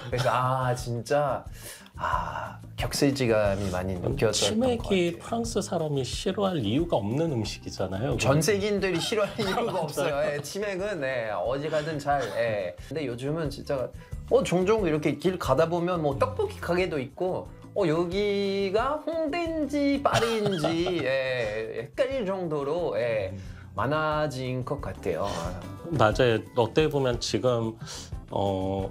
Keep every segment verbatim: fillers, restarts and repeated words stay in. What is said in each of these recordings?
그래서 아 진짜 아 격세지감이 많이 느껴졌던 것 치맥이 같아요. 프랑스 사람이 싫어할 이유가 없는 음식이잖아요. 전 세계인들이 싫어할 이유가 없어요. 예, 치맥은 예, 어디 가든 잘. 예. 근데 요즘은 진짜 어 종종 이렇게 길 가다 보면 뭐 떡볶이 가게도 있고 어 여기가 홍대인지 파리인지 예, 헷갈릴 정도로 예, 많아진 것 같아요. 맞아요. 어떻게 보면 지금 어,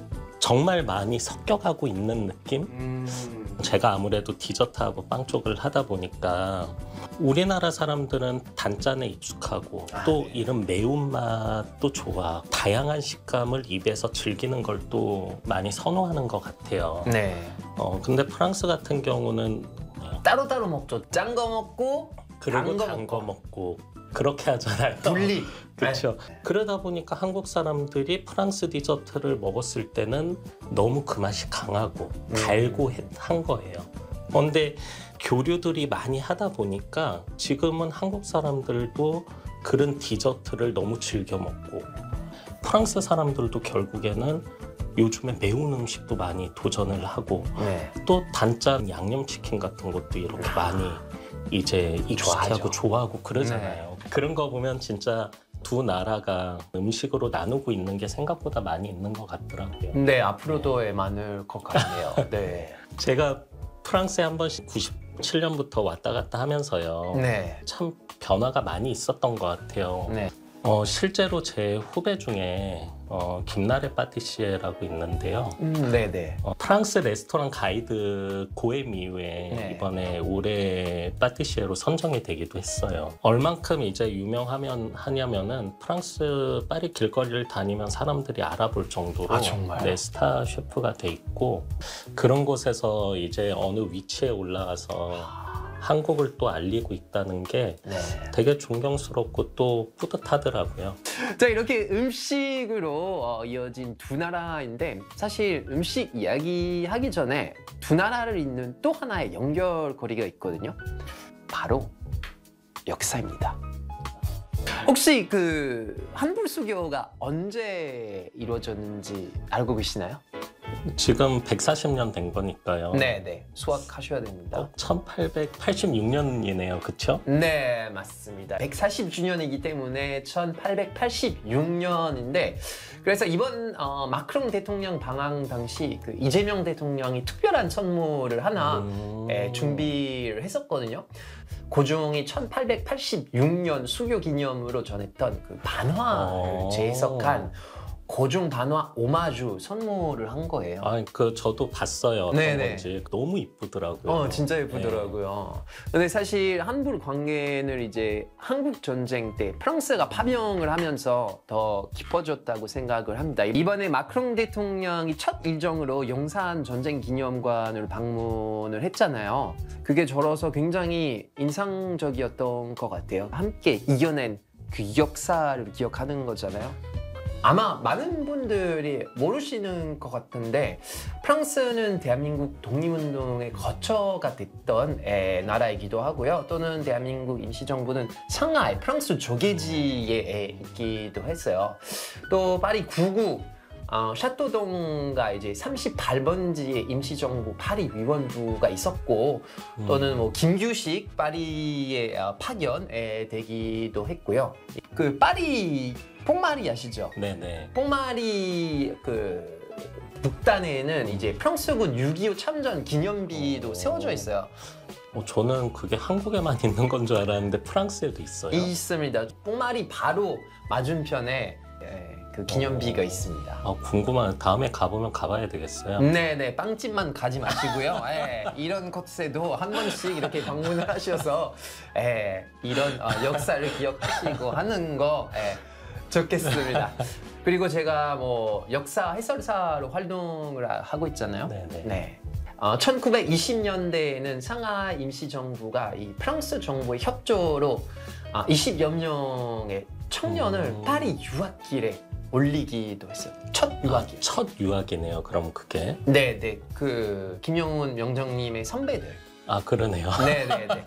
정말 많이 섞여가고 있는 느낌? 음... 제가 아무래도 디저트하고 빵 쪽을 하다 보니까 우리나라 사람들은 단짠에 익숙하고 아, 또 네. 이런 매운맛도 좋아. 다양한 식감을 입에서 즐기는 걸 또 많이 선호하는 것 같아요. 네. 어, 근데 프랑스 같은 경우는 따로따로 먹죠. 짠 거 먹고 그리고 단 거 단 거 먹고 그렇게 하잖아요. 분리. 그렇죠. 그러다 보니까 한국 사람들이 프랑스 디저트를 먹었을 때는 너무 그 맛이 강하고 달고 했- 한 거예요. 그런데 교류들이 많이 하다 보니까 지금은 한국 사람들도 그런 디저트를 너무 즐겨 먹고 프랑스 사람들도 결국에는 요즘에 매운 음식도 많이 도전을 하고 네. 또 단짠 양념치킨 같은 것도 이렇게 많이 이제 익숙해하고 좋아하죠. 좋아하고 그러잖아요. 그런 거 보면 진짜 두 나라가 음식으로 나누고 있는 게 생각보다 많이 있는 것 같더라고요. 네, 앞으로도 예, 많을 것 같네요. 네. 제가 프랑스에 한 번씩 구십칠 년부터 왔다 갔다 하면서요. 네. 참 변화가 많이 있었던 것 같아요. 네. 어, 실제로 제 후배 중에 어, 김나래 파티시에라고 있는데요. 음, 네네. 어, 프랑스 레스토랑 가이드 고엠 이후에 네. 이번에 올해 파티시에로 선정이 되기도 했어요. 얼만큼 이제 유명하면 하냐면은 프랑스 파리 길거리를 다니면 사람들이 알아볼 정도로 아, 정말요? 네, 스타 셰프가 돼 있고 그런 곳에서 이제 어느 위치에 올라가서 한국을 또 알리고 있다는 게 네. 되게 존경스럽고 또 뿌듯하더라고요. 자, 이렇게 음식으로 어, 이어진 두 나라인데 사실 음식 이야기하기 전에 두 나라를 잇는 또 하나의 연결고리가 있거든요. 바로 역사입니다. 혹시 그 한불수교가 언제 이루어졌는지 알고 계시나요? 지금 백사십 년 된 거니까요. 네네. 수학하셔야 됩니다. 어, 천팔백팔십육 년이네요. 그쵸? 네, 맞습니다. 백사십 주년이기 때문에 천팔백팔십육 년인데 그래서 이번 어, 마크롱 대통령 방한 당시 그 이재명 대통령이 특별한 선물을 하나 음... 예, 준비를 했었거든요. 고종이 천팔백팔십육 년 수교 기념으로 전했던 그 반화를 어... 재해석한 고종 반화 오마주 선물을 한 거예요. 아, 그 저도 봤어요. 어떤 네네. 건지 너무 이쁘더라고요. 어, 진짜 예쁘더라고요. 네. 근데 사실 한불 관계는 이제 한국 전쟁 때 프랑스가 파병을 하면서 더 깊어졌다고 생각을 합니다. 이번에 마크롱 대통령이 첫 일정으로 용산 전쟁 기념관을 방문을 했잖아요. 그게 저로서 굉장히 인상적이었던 것 같아요. 함께 이겨낸 그 역사를 기억하는 거잖아요. 아마 많은 분들이 모르시는 것 같은데 프랑스는 대한민국 독립운동의 거처가 됐던 에, 나라이기도 하고요. 또는 대한민국 임시정부는 상하이 프랑스 조계지에 있기도 했어요. 또 파리 구구 어, 샤토동가 이제 삼십팔 번지의 임시정부 파리 위원부가 있었고 또는 뭐 김규식 파리의 어, 파견에 되기도 했고요. 그 파리 퐁마리 아시죠? 네네. 퐁마리 그 북단에는 이제 프랑스군 육이오 참전 기념비도 오. 세워져 있어요. 어, 저는 그게 한국에만 있는 건 줄 알았는데 프랑스에도 있어요. 있습니다. 퐁마리 바로 맞은편에 예, 그 기념비가 오. 있습니다. 아, 궁금한. 다음에 가보면 가봐야 되겠어요. 네네, 빵집만 가지 마시고요. 예, 이런 곳에도 한 번씩 이렇게 방문을 하셔서 예, 이런 어, 역사를 기억하시고 하는 거 예, 좋겠습니다. 그리고 제가 뭐 역사 해설사로 활동을 하고 있잖아요. 네네. 네. 어, 천구백이십 년대에는 상하이 임시정부가 이 프랑스 정부의 협조로 어, 이십여 명의 청년을 음. 파리 유학길에 올리기도 했어요. 첫 유학길. 아, 첫 유학이네요. 그럼 그게. 네네. 그 김영훈 명정님의 선배들. 아, 그러네요. 네네네.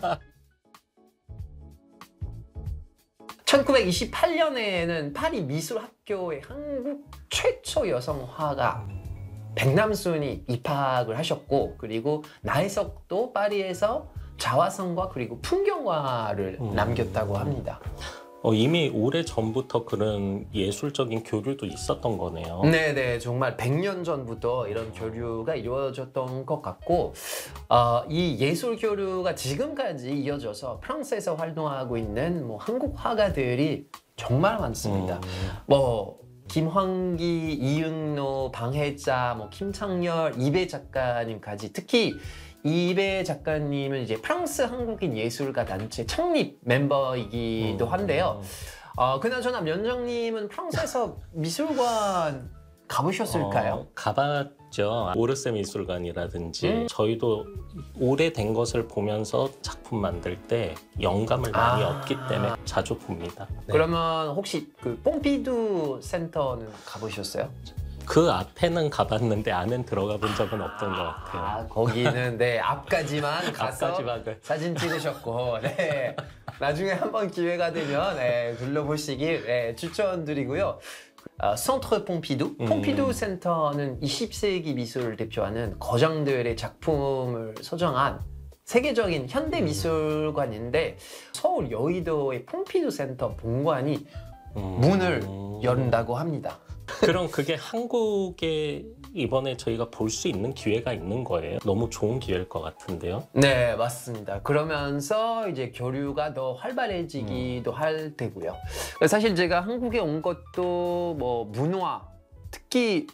천구백이십팔 년에는 파리 미술학교의 한국 최초 여성 화가 백남순이 입학을 하셨고 그리고 나혜석도 파리에서 자화상과 그리고 풍경화를 음. 남겼다고 합니다. 어, 이미 오래 전부터 그런 예술적인 교류도 있었던 거네요. 네네, 정말 백 년 전부터 이런 교류가 이루어졌던 것 같고 어, 이 예술 교류가 지금까지 이어져서 프랑스에서 활동하고 있는 뭐 한국 화가들이 정말 많습니다. 음. 뭐 김황기, 이응노, 방혜자, 뭐 김창렬, 이배 작가님까지 특히 이배 작가님은 이제 프랑스 한국인 예술가 단체 창립 멤버이기도 음. 한데요. 어, 그나저나 면장님은 프랑스에서 미술관 가보셨을까요? 어, 가봤죠. 오르세 미술관이라든지 음. 저희도 오래된 것을 보면서 작품 만들 때 영감을 많이 아. 얻기 때문에 자주 봅니다. 네. 그러면 혹시 그 뽕피두 센터는 가보셨어요? 그 앞에는 가봤는데 안엔 들어가 본 적은 없던 것 같아요. 아, 거기는 네 앞까지만 가서 앞까지만 가- 사진 찍으셨고, 네 나중에 한번 기회가 되면 네, 둘러보시길 네, 추천드리고요. 어, 센터 퐁피두, 음. 퐁피두 센터는 이십 세기 미술을 대표하는 거장들의 작품을 소장한 세계적인 현대 미술관인데 서울 여의도의 퐁피두 센터 본관이 음. 문을 연다고 합니다. 그럼 그게 한국에 이번에 저희가 볼 수 있는 기회가 있는 거예요? 너무 좋은 기회일 것 같은데요. 네, 맞습니다. 그러면서 이제 교류가 더 활발해지기도 음. 할 테고요. 사실 제가 한국에 온 것도 뭐 문화, 특히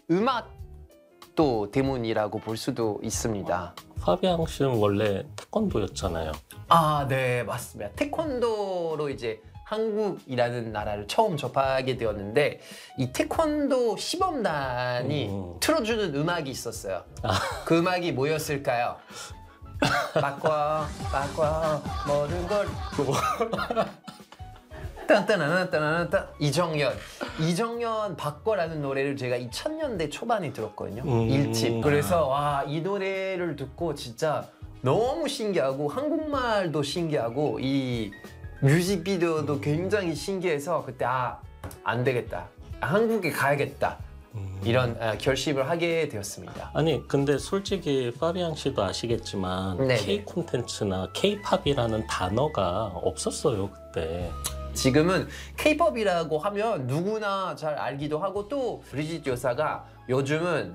음악도 때문이라고 볼 수도 있습니다. 파비앙 씨는 원래 태권도였잖아요. 아, 네, 맞습니다. 태권도로 이제 한국이라는 나라를 처음 접하게 되었는데 이 태권도 시범단이 음. 틀어주는 음악이 있었어요. 아. 그 음악이 뭐였을까요? 바꿔 바꿔 모든 걸 딴딴딴딴딴 이정현 이정현 바꿔라는 노래를 제가 이천 년대 초반에 들었거든요. 음. 일집. 그래서 와, 이 노래를 듣고 진짜 너무 신기하고 한국말도 신기하고 이 뮤직비디오도 굉장히 신기해서 그때 아, 안 되겠다. 한국에 가야겠다. 음. 이런 아, 결심을 하게 되었습니다. 아니 근데 솔직히 파비앙 씨도 아시겠지만 네네. K 콘텐츠나 K-팝이라는 단어가 없었어요 그때. 지금은 K-팝이라고 하면 누구나 잘 알기도 하고 또 브리짓 여사가 요즘은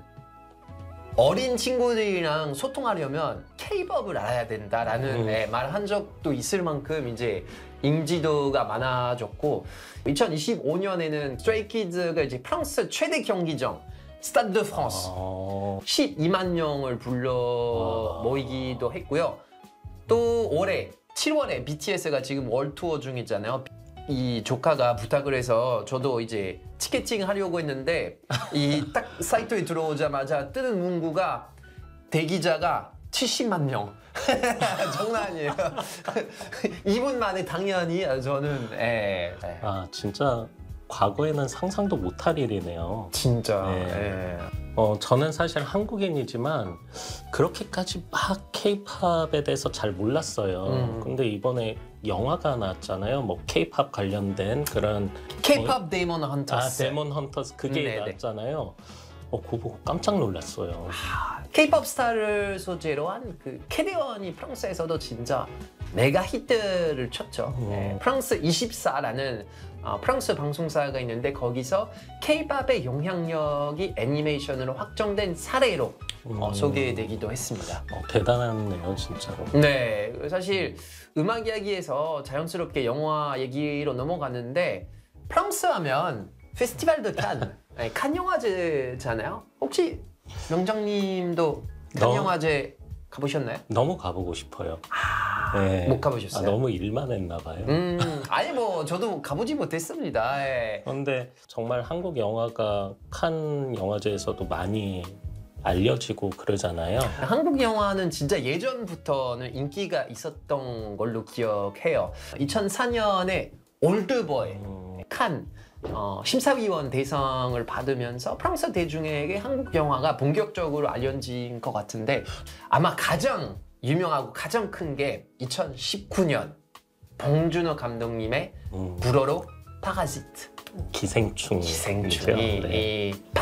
어린 친구들이랑 소통하려면 K-팝을 알아야 된다라는 음. 네, 말을 한 적도 있을 만큼 이제 인지도가 많아졌고 이천이십오 년에는 스트레이키즈가 이제 프랑스 최대 경기장 스타드 드 프랑스 어... 십이만 명을 불러 아. 모이기도 했고요. 또 올해 칠월에 비티에스가 지금 월 투어 중이잖아요. 이 조카가 부탁을 해서 저도 이제 티켓팅 하려고 했는데 이 딱 사이트에 들어오자마자 뜨는 문구가 대기자가 칠십만 명. 장난 아니에요. 이 분 만에 당연히 저는 예, 예. 아 진짜 과거에는 상상도 못할 일이네요. 진짜 네. 예. 어, 저는 사실 한국인이지만 그렇게까지 막 K-팝에 대해서 잘 몰랐어요. 음. 근데 이번에 영화가 나왔잖아요. 뭐 K-팝 관련된 그런 K-팝 데이먼 아 헌터스. 데몬 헌터스 그게 네네. 나왔잖아요. 어, 그거 보고 깜짝 놀랐어요. K-팝 스타를 소재로 한 그 캐리언이 프랑스에서도 진짜 메가 히트를 쳤죠. 음. 네, 프랑스 이십사라는 어, 프랑스 방송사가 있는데 거기서 K-팝의 영향력이 애니메이션으로 확정된 사례로 어, 음. 소개되기도 했습니다. 어, 대단하네요, 진짜로. 네, 사실 음악 이야기에서 자연스럽게 영화 얘기로 넘어갔는데 프랑스 하면 페스티벌 드 칸, 네, 칸 영화제잖아요. 혹시 명장님도 칸 너- 영화제 가보셨나요? 너무 가보고 싶어요. 아, 네. 못 아, 가보셨어요? 너무 일만 했나 봐요. 음, 아니 뭐 저도 가보지 못했습니다. 예. 그런데 정말 한국 영화가 칸 영화제에서도 많이 알려지고 그러잖아요. 한국 영화는 진짜 예전부터는 인기가 있었던 걸로 기억해요. 이천사 년에 올드보이 음, 칸 어, 심사위원 대상을 받으면서 프랑스 대중에게 한국 영화가 본격적으로 알려진 것 같은데 아마 가장 유명하고 가장 큰 게 이천십구 년 봉준호 감독님의 음, 불어로 파라시트 기생충. 기생충이 네. 이